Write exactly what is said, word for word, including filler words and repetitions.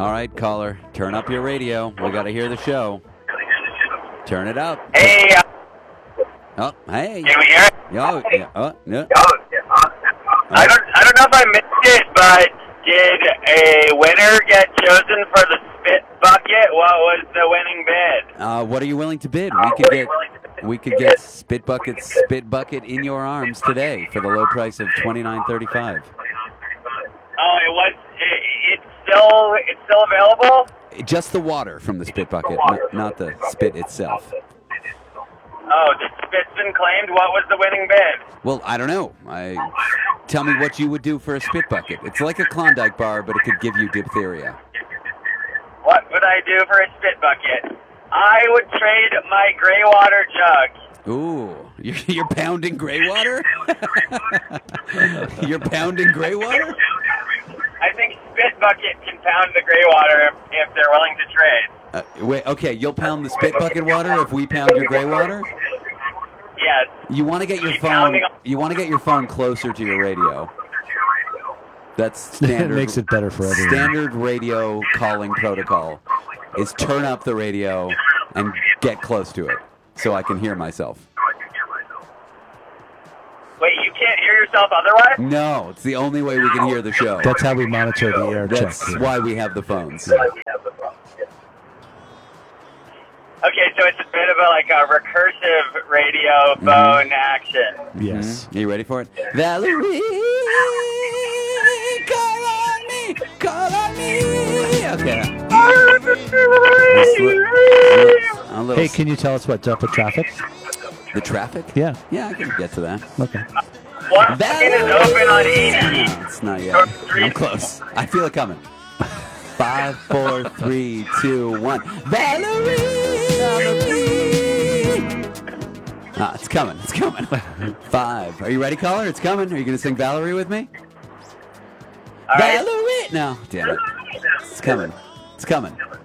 All right, caller, turn up your radio. We got to hear the show. Turn it up. Hey. Uh, oh, hey. Can we hear it? Oh, yeah. Oh, no. I don't. I don't know if I missed it, but did a winner get chosen for the spit bucket? What was the winning bid? Uh, what are you willing to bid? We could get. We could get Spit Bucket, Spit Bucket in your arms today for the low price of twenty-nine thirty-five. Oh, it was. It, it's still. It's still available. Just the water from the Spit Bucket, not, not the spit itself. Oh, the spit's been claimed. What was the winning bid? Well, I don't know. I tell me what you would do for a Spit Bucket. It's like a Klondike bar, but it could give you diphtheria. What would I do for a spit bucket? I would trade my gray water jug. Ooh, you're, you're pounding gray water? You're pounding gray water? I think Spit Bucket can pound the gray water if, if they're willing to trade. Uh, wait, okay, you'll pound the Spit Bucket water if we pound your gray water? Yes. You want to get your phone. You want to get your phone closer to your radio. That's standard. It makes it better for everyone. Standard radio calling protocol is turn up the radio and get close to it so I can hear myself. Wait, you can't hear yourself otherwise? No, it's the only way we can hear the show. That's how we monitor the air check. That's here. why we have the phones. Okay, so it's a bit of a like a recursive radio phone mm-hmm. action. Yes. Mm-hmm. Are you ready for it? Valerie, call on me, call on me. Okay. A little, hey, can you tell us what Delta traffic? The traffic? Yeah. Yeah, I can get to that. Okay. One second is open on eighty. No, it's not yet. I'm close. I feel it coming. Five, four, three, two, one. Valerie! Valerie! Ah, it's coming. It's coming. Five. Are you ready, caller? It's coming. Are you going to sing Valerie with me? All right. Valerie! No, damn it. It's coming. It's coming.